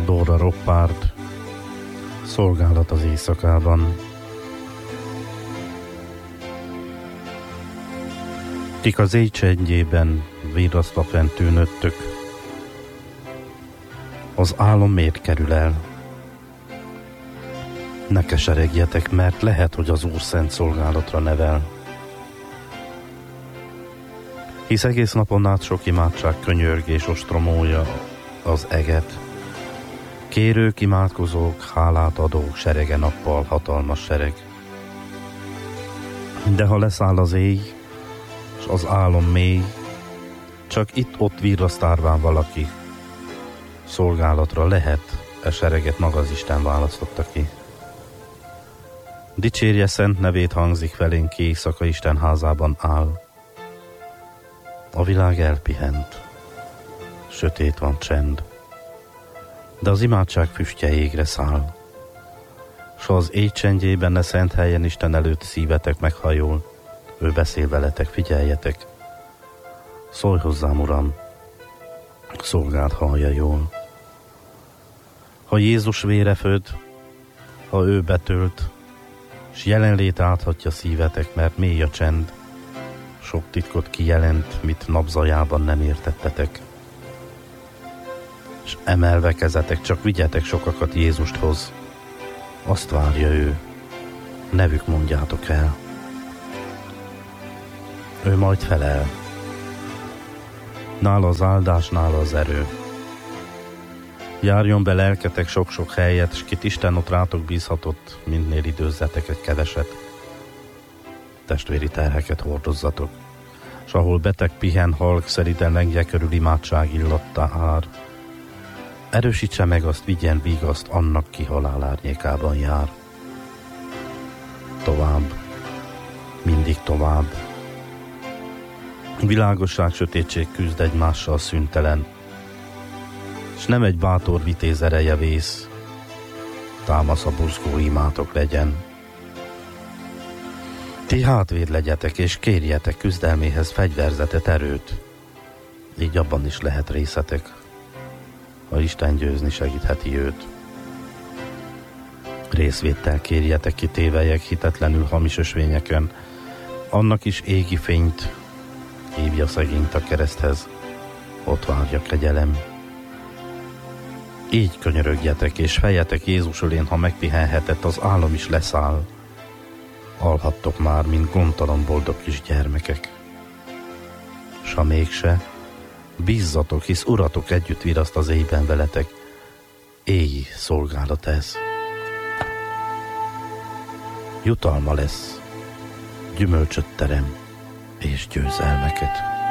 Dóra Roppárd, Szolgálat az éjszakában. Kik az éj csendjében virrasztva fent tűnöttök, az álom miért kerül el? Ne keseregjetek, mert lehet, hogy az Úr szent szolgálatra nevel. Hisz egész napon át sok imádság, könyörgés ostromolja az eget. Kérők, imádkozók, hálát adók, serege nappal, hatalmas sereg. De ha leszáll az éj, s az álom mély, csak itt-ott virrasztárván valaki, szolgálatra lehet, sereget maga az Isten választotta ki. Dicsérje szent nevét, hangzik felénk, éjszaka Isten házában áll. A világ elpihent, sötét van, csend, de az imádság füstje égre száll. S az éj csendjében, ne szent helyen Isten előtt szívetek meghajol, ő beszél veletek, figyeljetek. Szólj hozzám, Uram, szolgáld hallja jól. Ha Jézus vére föd, ha ő betölt, s jelenlét áthatja szívetek, mert mély a csend, sok titkot kijelent, mit napzajában nem értettetek. S emelve kezetek, csak vigyetek sokakat Jézusthoz, azt várja ő, nevük mondjátok el. Ő majd felel, nála az áldás, nála az erő. Járjon be lelketek sok-sok helyet, s kit Isten ott rátok bízhatott, mindnél időzzetek egy keveset. Testvéri terheket hordozzatok, s ahol beteg pihen, halk, szeriden lengje körül imádság illatta ár. Erősítse meg azt, vigyen vigaszt annak, ki halál árnyékában jár. Tovább, mindig tovább. Világosság, sötétség küzd egymással szüntelen, s nem egy bátor vitéz ereje vész, támasz a buzgó imátok legyen. Ti hátvéd legyetek, és kérjetek küzdelméhez fegyverzetet, erőt, így abban is lehet részetek, ha Isten győzni segítheti őt. Részvéttel kérjetek, kitéveljek hitetlenül hamis ösvényeken, annak is égi fényt hívja szegényt a kereszthez, ott várja kegyelem. Így könyörögjetek, és fejetek Jézus ölén, ha megpihenhetett, az álom is leszáll. Alhattok már, mint gondtalan boldog kis gyermekek. S ha mégse, bízzatok, hisz Uratok együtt viraszt az éjben veletek. Éji szolgálat ez. Jutalma lesz, gyümölcsöt terem és győzelmeket.